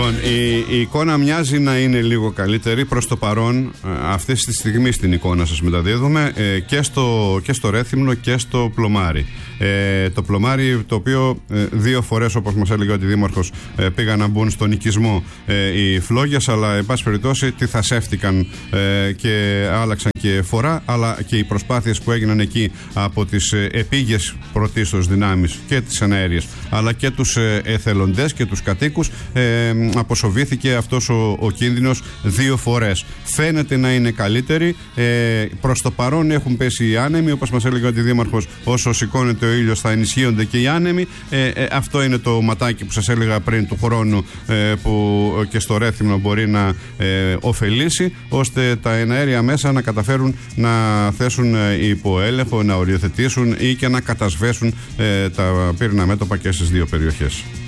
Λοιπόν, η εικόνα μοιάζει να είναι λίγο καλύτερη προς το παρόν. Αυτή τη στιγμή στην εικόνα σας μεταδίδουμε και στο Ρέθυμνο και στο Πλωμάρι. Το Πλωμάρι, το οποίο 2 φορές, όπως μας έλεγε ο Αντιδήμαρχος, πήγαν να μπουν στον οικισμό οι φλόγες, αλλά εν πάση περιπτώσει θασεύτηκαν και άλλαξαν και φορά, αλλά και οι προσπάθειες που έγιναν εκεί από τις επίγειες πρωτίστως δυνάμεις και τις εναέριες, αλλά και τους εθελοντές και τους κατοίκους, αποσοβήθηκε αυτός ο κίνδυνος 2 φορές. Φαίνεται να είναι καλύτεροι. Προς το παρόν έχουν πέσει οι άνεμοι, όπως μας έλεγε ο Αντιδήμαρχος, όσο σηκώνεται ο ήλιος θα ενισχύονται και οι άνεμοι. Αυτό είναι το ματάκι που σας έλεγα πριν του χρόνου, που και στο Ρέθυμνο μπορεί να ωφελήσει, ώστε τα εναέρια μέσα να καταφέρουν να θέσουν υπό έλεγχο, να οριοθετήσουν ή και να κατασβέσουν τα πύρινα μέτωπα και στις 2 περιοχές.